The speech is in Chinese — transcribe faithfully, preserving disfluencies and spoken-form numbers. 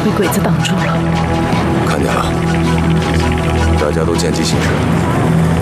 被鬼子挡住了。 看见了，大家都见机行事。